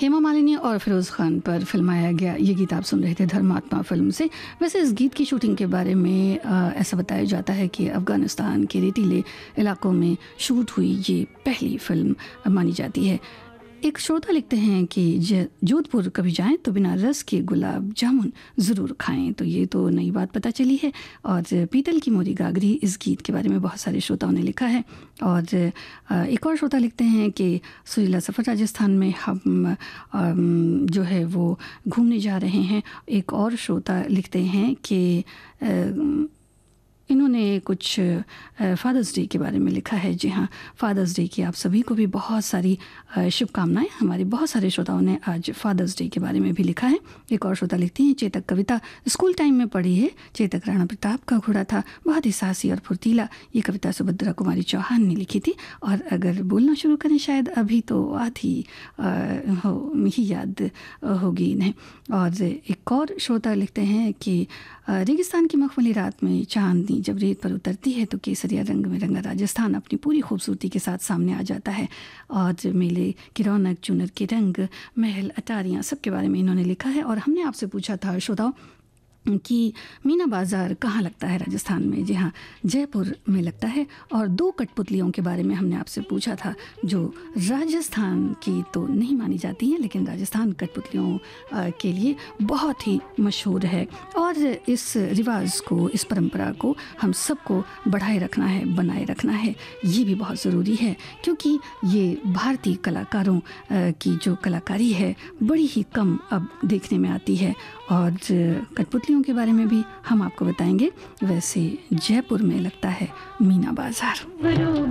हेमा मालिनी और फिरोज़ खान पर फिल्माया गया ये गीत आप सुन रहे थे धर्मात्मा फिल्म से। वैसे इस गीत की शूटिंग के बारे में ऐसा बताया जाता है कि अफ़गानिस्तान के रेतीले इलाकों में शूट हुई ये पहली फिल्म मानी जाती है। एक श्रोता लिखते हैं कि जोधपुर कभी जाएं तो बिना रस के गुलाब जामुन ज़रूर खाएं। तो ये तो नई बात पता चली है। और पीतल की मोरी गागरी इस गीत के बारे में बहुत सारे श्रोताओं ने लिखा है। और एक और श्रोता लिखते हैं कि सुरीला सफ़र राजस्थान में हम जो है वो घूमने जा रहे हैं। एक और श्रोता लिखते हैं कि इन्होंने कुछ फादर्स डे के बारे में लिखा है। जी हाँ, फादर्स डे की आप सभी को भी बहुत सारी शुभकामनाएं। हमारे बहुत सारे श्रोताओं ने आज फादर्स डे के बारे में भी लिखा है। एक और श्रोता लिखती हैं, चेतक कविता स्कूल टाइम में पढ़ी है। चेतक राणा प्रताप का घोड़ा था, बहुत ही साहसी और फुर्तीला। ये कविता सुभद्रा कुमारी चौहान ने लिखी थी। और अगर बोलना शुरू करें शायद अभी तो आधी ही याद होगी इन्हें। और एक और श्रोता लिखते हैं कि रेगिस्तान की मखमली रात में चांदनी जब रेत पर उतरती है तो केसरिया रंग में रंगा राजस्थान अपनी पूरी खूबसूरती के साथ सामने आ जाता है। और मेले की रौनक, चुनर के रंग, महल, अटारियाँ, सब के बारे में इन्होंने लिखा है। और हमने आपसे पूछा था श्रोताओं कि मीना बाज़ार कहाँ लगता है राजस्थान में। जी हाँ, जयपुर में लगता है। और दो कठपुतलियों के बारे में हमने आपसे पूछा था जो राजस्थान की तो नहीं मानी जाती हैं लेकिन राजस्थान कठपुतलियों के लिए बहुत ही मशहूर है। और इस रिवाज को, इस परंपरा को हम सबको बढ़ाए रखना है, बनाए रखना है। ये भी बहुत ज़रूरी है क्योंकि ये भारतीय कलाकारों की जो कलाकारी है बड़ी ही कम अब देखने में आती है। और कठपुतलियों के बारे में भी हम आपको बताएंगे। वैसे जयपुर में लगता है मीना बाज़ार।